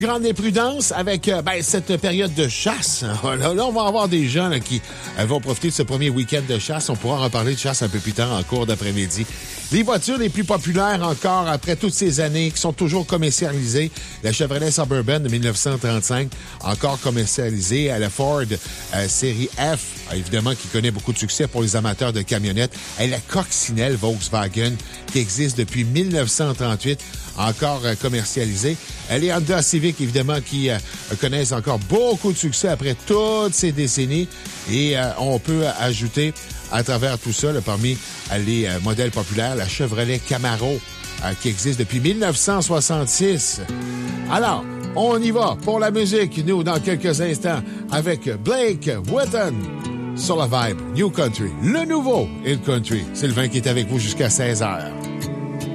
Grande imprudence avec cette période de chasse. Là, on va avoir des gens là, qui vont profiter de ce premier week-end de chasse. On pourra en reparler de chasse un peu plus tard en cours d'après-midi. Les voitures les plus populaires encore après toutes ces années qui sont toujours commercialisées. La Chevrolet Suburban de 1935, encore commercialisée. La Ford série F, évidemment, qui connaît beaucoup de succès pour les amateurs de camionnettes. Et la Coccinelle Volkswagen, qui existe depuis 1938, encore commercialisée. Les Honda Civic, évidemment, qui connaissent encore beaucoup de succès après toutes ces décennies. Et on peut ajouter à travers tout ça, là, parmi les modèles populaires, la Chevrolet Camaro, qui existe depuis 1966. Alors, on y va pour la musique, nous, dans quelques instants, avec Blake Wheaton sur la Vibe New Country. Le nouveau Hill Country. Sylvain qui est avec vous jusqu'à 16h.